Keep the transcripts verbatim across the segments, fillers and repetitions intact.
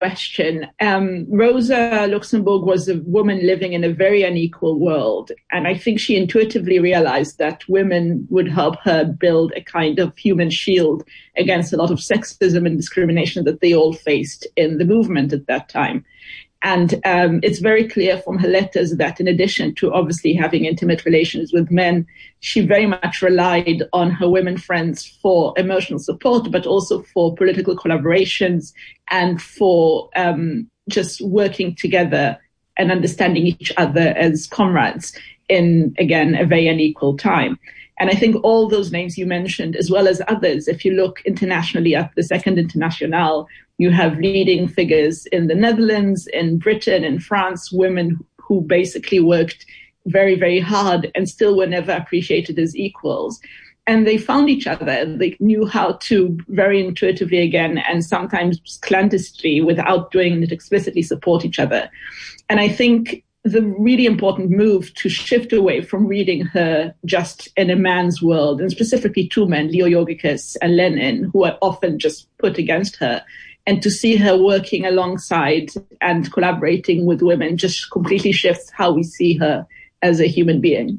question. Um, Rosa Luxemburg was a woman living in a very unequal world. And I think she intuitively realized that women would help her build a kind of human shield against a lot of sexism and discrimination that they all faced in the movement at that time. And um, it's very clear from her letters that in addition to obviously having intimate relations with men, she very much relied on her women friends for emotional support, but also for political collaborations and for um, just working together and understanding each other as comrades in, again, a very unequal time. And I think all those names you mentioned, as well as others, if you look internationally at the Second Internationale, you have leading figures in the Netherlands, in Britain, in France, women who basically worked very, very hard and still were never appreciated as equals. And they found each other. They knew how to very intuitively, again, and sometimes clandestinely, without doing it explicitly, support each other. And I think the really important move to shift away from reading her just in a man's world, and specifically two men, Leo Yogicus and Lenin, who are often just put against her, and to see her working alongside and collaborating with women just completely shifts how we see her as a human being.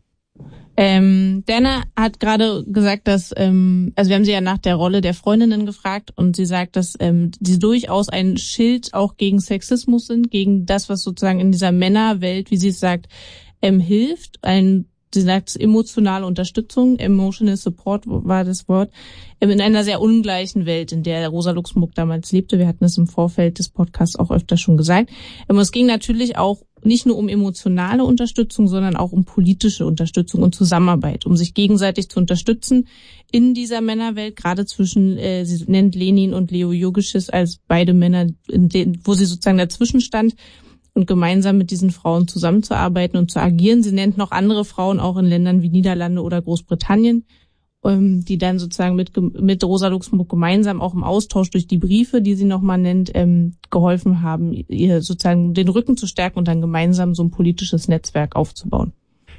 Ähm, Dana hat gerade gesagt, dass, ähm, also wir haben sie ja nach der Rolle der Freundinnen gefragt und sie sagt, dass ähm, sie durchaus ein Schild auch gegen Sexismus sind, gegen das, was sozusagen in dieser Männerwelt, wie sie es sagt, ähm, hilft. Ein, sie sagt, emotionale Unterstützung, emotional support war das Wort, ähm, in einer sehr ungleichen Welt, in der Rosa Luxemburg damals lebte. Wir hatten es im Vorfeld des Podcasts auch öfter schon gesagt. Ähm, es ging natürlich auch nicht nur um emotionale Unterstützung, sondern auch um politische Unterstützung und Zusammenarbeit, um sich gegenseitig zu unterstützen in dieser Männerwelt, gerade zwischen, äh, sie nennt Lenin und Leo Yogicus als beide Männer, in denen, wo sie sozusagen dazwischen stand und gemeinsam mit diesen Frauen zusammenzuarbeiten und zu agieren. Sie nennt noch andere Frauen auch in Ländern wie Niederlande oder Großbritannien, ähm, die dann sozusagen mit, mit Rosa Luxemburg gemeinsam auch im Austausch durch die Briefe, die sie nochmal nennt, ähm, geholfen haben, ihr sozusagen den Rücken zu stärken und dann gemeinsam so ein politisches Netzwerk aufzubauen.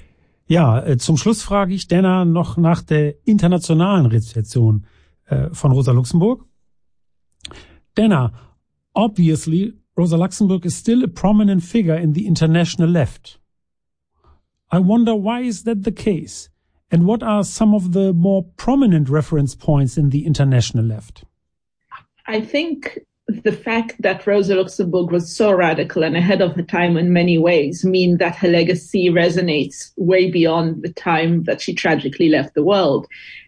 Ja, zum Schluss frage ich Dana noch nach der internationalen Rezeption äh, von Rosa Luxemburg. Dana, obviously Rosa Luxemburg is still a prominent figure in the international left. I wonder, why is that the case? And what are some of the more prominent reference points in the international left? I think the fact that Rosa Luxemburg was so radical and ahead of her time in many ways mean that her legacy resonates way beyond the time that she tragically left the world.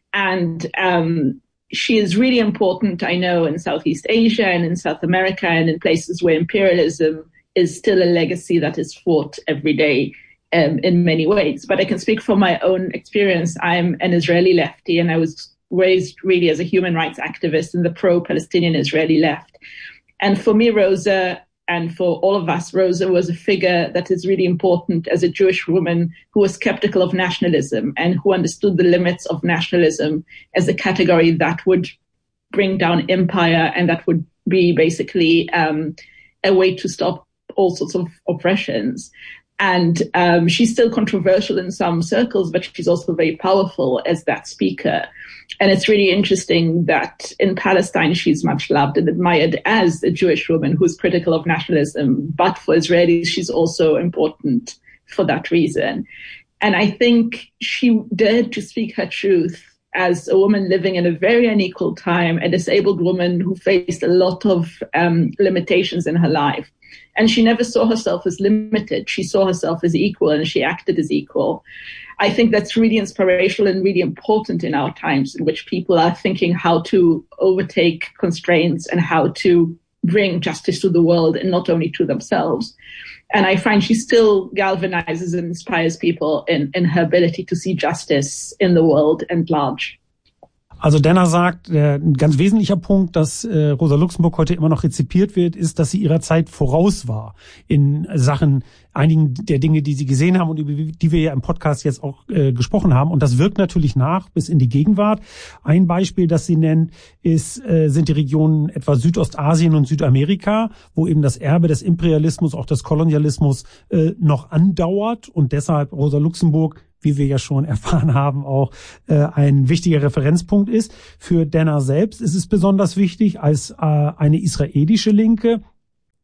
And um, she is really important, I know, in Southeast Asia and in South America and in places where imperialism is still a legacy that is fought every day. Um, in many ways. But I can speak from my own experience. I'm an Israeli lefty and I was raised really as a human rights activist in the pro-Palestinian Israeli left. And for me, Rosa, and for all of us, Rosa was a figure that is really important as a Jewish woman who was skeptical of nationalism and who understood the limits of nationalism as a category that would bring down empire and that would be basically um, a way to stop all sorts of oppressions. And um, she's still controversial in some circles, but she's also very powerful as that speaker. And it's really interesting that in Palestine, she's much loved and admired as a Jewish woman who's critical of nationalism. But for Israelis, she's also important for that reason. And I think she dared to speak her truth as a woman living in a very unequal time, a disabled woman who faced a lot of um, limitations in her life. And she never saw herself as limited. She saw herself as equal and she acted as equal. I think that's really inspirational and really important in our times in which people are thinking how to overtake constraints and how to bring justice to the world and not only to themselves. And I find she still galvanizes and inspires people in, in her ability to see justice in the world at large. Also Dana sagt, äh, ein ganz wesentlicher Punkt, dass äh, Rosa Luxemburg heute immer noch rezipiert wird, ist, dass sie ihrer Zeit voraus war in Sachen einigen der Dinge, die sie gesehen haben und über die wir ja im Podcast jetzt auch äh, gesprochen haben. Und das wirkt natürlich nach bis in die Gegenwart. Ein Beispiel, das sie nennt, ist, äh, sind die Regionen etwa Südostasien und Südamerika, wo eben das Erbe des Imperialismus, auch des Kolonialismus äh, noch andauert und deshalb Rosa Luxemburg, wie wir ja schon erfahren haben, auch äh, ein wichtiger Referenzpunkt ist. Für Dana selbst ist es besonders wichtig als äh, eine israelische Linke,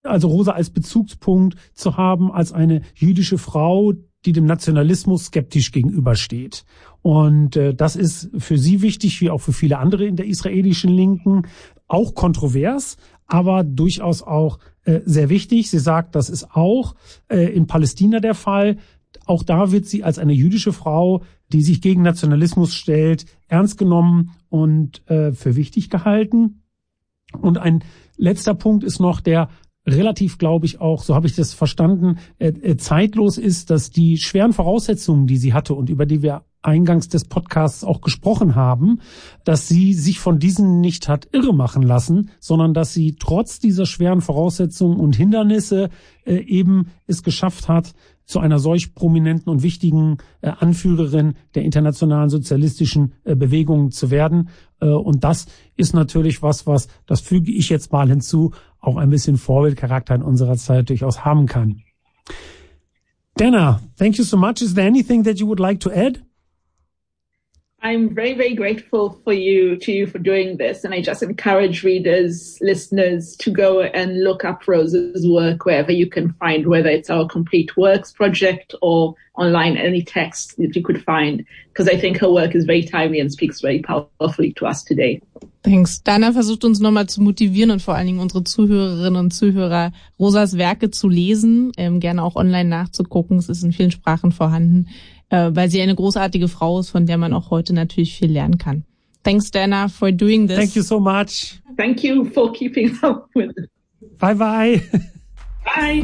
also Rosa als Bezugspunkt zu haben, als eine jüdische Frau, die dem Nationalismus skeptisch gegenübersteht. Und äh, das ist für sie wichtig, wie auch für viele andere in der israelischen Linken, auch kontrovers, aber durchaus auch äh, sehr wichtig. Sie sagt, das ist auch äh, in Palästina der Fall. Auch da wird sie als eine jüdische Frau, die sich gegen Nationalismus stellt, ernst genommen und äh, für wichtig gehalten. Und ein letzter Punkt ist noch, der relativ, glaube ich, auch, so habe ich das verstanden, äh, zeitlos ist, dass die schweren Voraussetzungen, die sie hatte und über die wir eingangs des Podcasts auch gesprochen haben, dass sie sich von diesen nicht hat irre machen lassen, sondern dass sie trotz dieser schweren Voraussetzungen und Hindernisse äh, eben es geschafft hat, zu einer solch prominenten und wichtigen äh, Anführerin der internationalen sozialistischen äh, Bewegung zu werden. Äh, und das ist natürlich was, was, das füge ich jetzt mal hinzu, auch ein bisschen Vorbildcharakter in unserer Zeit durchaus haben kann. Dana, thank you so much. Is there anything that you would like to add? I'm very, very grateful for you, to you for doing this. And I just encourage readers, listeners to go and look up Rosa's work wherever you can find, whether it's our Complete Works project or online, any text that you could find, because I think her work is very timely and speaks very powerfully to us today. Thanks. Dana versucht uns nochmal zu motivieren und vor allen Dingen unsere Zuhörerinnen und Zuhörer, Rosas Werke zu lesen, ähm, gerne auch online nachzugucken. Es ist in vielen Sprachen vorhanden, äh, weil sie eine großartige Frau ist, von der man auch heute natürlich viel lernen kann. Thanks, Dana, for doing this. Thank you so much. Thank you for keeping up with it. Bye, bye. Bye.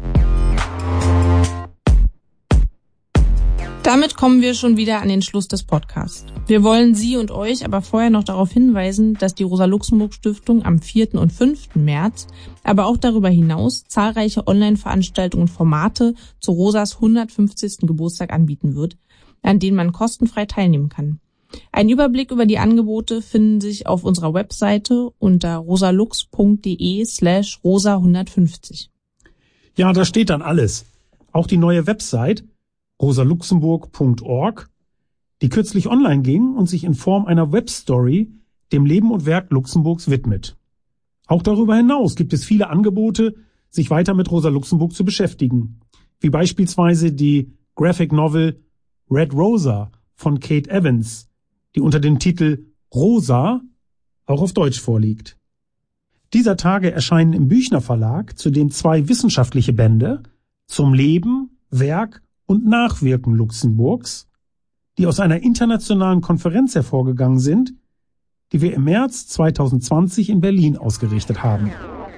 Damit kommen wir schon wieder an den Schluss des Podcasts. Wir wollen Sie und euch aber vorher noch darauf hinweisen, dass die Rosa-Luxemburg-Stiftung am vierten und fünften März, aber auch darüber hinaus zahlreiche Online-Veranstaltungen und Formate zu Rosas hundertfünfzigsten Geburtstag anbieten wird, an denen man kostenfrei teilnehmen kann. Ein Überblick über die Angebote finden sich auf unserer Webseite unter rosalux.de slash rosa hundertfünfzig. Ja, da steht dann alles. Auch die neue Website rosaluxemburg punkt org, die kürzlich online ging und sich in Form einer Webstory dem Leben und Werk Luxemburgs widmet. Auch darüber hinaus gibt es viele Angebote, sich weiter mit Rosa Luxemburg zu beschäftigen, wie beispielsweise die Graphic Novel Red Rosa von Kate Evans, die unter dem Titel Rosa auch auf Deutsch vorliegt. Dieser Tage erscheinen im Büchner Verlag zudem zwei wissenschaftliche Bände zum Leben, Werk und Nachwirken Luxemburgs, die aus einer internationalen Konferenz hervorgegangen sind, die wir im März zwanzig zwanzig in Berlin ausgerichtet haben.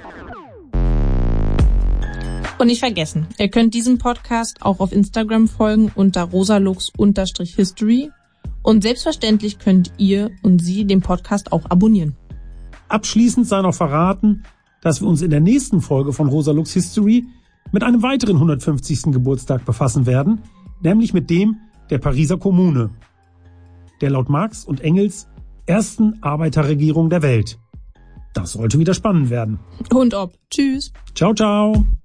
Und nicht vergessen, ihr könnt diesem Podcast auch auf Instagram folgen unter rosalux-history und selbstverständlich könnt ihr und Sie den Podcast auch abonnieren. Abschließend sei noch verraten, dass wir uns in der nächsten Folge von Rosalux History mit einem weiteren hundertfünfzigsten Geburtstag befassen werden, nämlich mit dem der Pariser Kommune, der laut Marx und Engels ersten Arbeiterregierung der Welt. Das sollte wieder spannend werden. Und ob. Tschüss. Ciao, ciao.